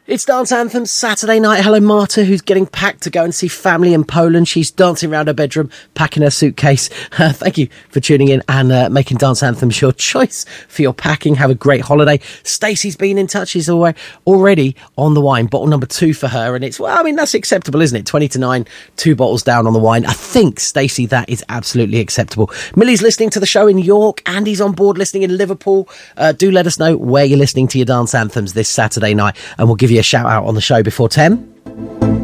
It's Dance Anthems Saturday night. Hello, Marta, who's getting packed to go and see family in Poland. She's dancing around her bedroom, packing her suitcase. Thank you for tuning in and making Dance Anthems your choice for your packing. Have a great holiday. Stacey's been in touch. She's already on the wine. Bottle number 2 for her. And it's, well, I mean, that's acceptable, isn't it? 20 to 9, 2 bottles down on the wine. I think, Stacey, that is absolutely acceptable. Millie's listening to the show in York. Andy's on board listening in Liverpool. Do let us know where you're listening to your Dance Anthems this Saturday night, and we'll give you a shout out on the show before 10.